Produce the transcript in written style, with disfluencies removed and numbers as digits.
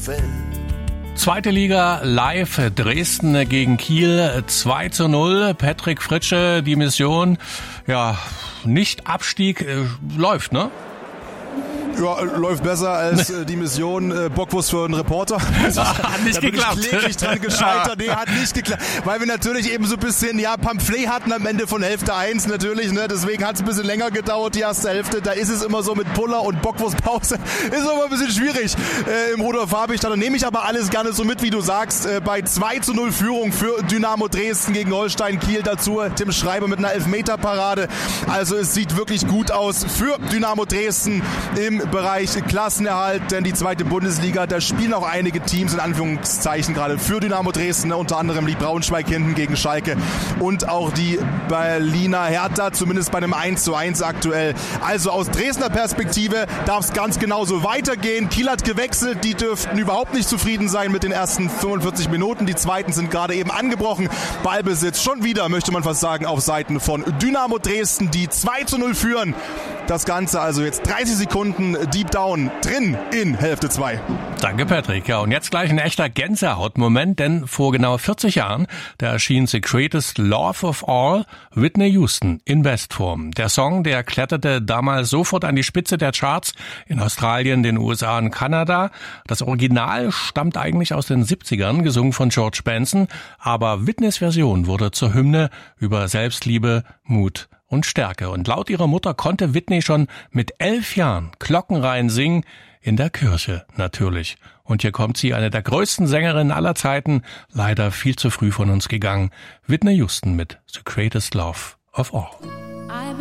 gefällt. Zweite Liga live, Dresden gegen Kiel 2:0. Patrick Fritsche, die Mission, ja, nicht Abstieg, läuft, ne? Ja, läuft besser als die Mission Bockwurst für einen Reporter. Hat nicht geklappt. Ich kläglich dran gescheitert. Nee, hat nicht geklappt. Weil wir natürlich eben so ein bisschen, Pamphlet hatten am Ende von Hälfte 1 natürlich, ne? Deswegen hat es ein bisschen länger gedauert, die erste Hälfte. Da ist es immer so mit Puller und Bockwurstpause. Ist aber ein bisschen schwierig im Rudolf Habich-Stadion. Nehme ich aber alles gerne so mit, wie du sagst. Bei 2:0 Führung für Dynamo Dresden gegen Holstein Kiel dazu. Tim Schreiber mit einer Elfmeterparade. Also es sieht wirklich gut aus für Dynamo Dresden im Bereich Klassenerhalt, denn die zweite Bundesliga, da spielen auch einige Teams in Anführungszeichen gerade für Dynamo Dresden, unter anderem die Braunschweig hinten gegen Schalke und auch die Berliner Hertha, zumindest bei einem 1:1 aktuell. Also aus Dresdner Perspektive darf es ganz genauso weitergehen. Kiel hat gewechselt, die dürften überhaupt nicht zufrieden sein mit den ersten 45 Minuten. Die zweiten sind gerade eben angebrochen. Ballbesitz schon wieder, möchte man fast sagen, auf Seiten von Dynamo Dresden, die 2:0 führen. Das Ganze also jetzt 30 Sekunden Deep Down drin in Hälfte 2. Danke, Patrick. Ja, und jetzt gleich ein echter Gänsehautmoment, denn vor genau 40 Jahren, da erschien The Greatest Love of All, Whitney Houston in Bestform. Der Song, der kletterte damals sofort an die Spitze der Charts in Australien, den USA und Kanada. Das Original stammt eigentlich aus den 70ern, gesungen von George Benson, aber Whitneys Version wurde zur Hymne über Selbstliebe, Mut und Stärke. Und laut ihrer Mutter konnte Whitney schon mit 11 Jahren glockenrein singen, in der Kirche natürlich. Und hier kommt sie, eine der größten Sängerinnen aller Zeiten, leider viel zu früh von uns gegangen. Whitney Houston mit The Greatest Love of All.